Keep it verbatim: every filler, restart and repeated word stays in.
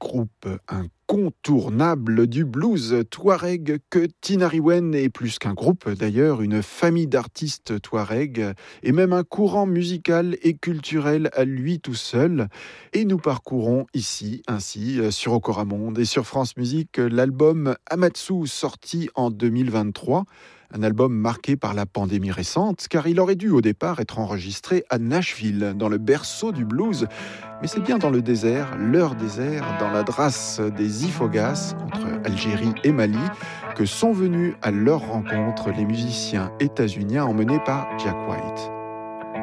groupe incontournable du blues touareg que Tinariwen est plus qu'un groupe d'ailleurs, une famille d'artistes touareg et même un courant musical et culturel à lui tout seul. Et nous parcourons ici, ainsi, sur Okoramonde et sur France Musique, l'album Amatsu sorti en deux mille vingt-trois. Un album marqué par la pandémie récente, car il aurait dû au départ être enregistré à Nashville, dans le berceau du blues. Mais c'est bien dans le désert, leur désert, dans la drasse des Ifoghas, entre Algérie et Mali, que sont venus à leur rencontre les musiciens états-uniens emmenés par Jack White.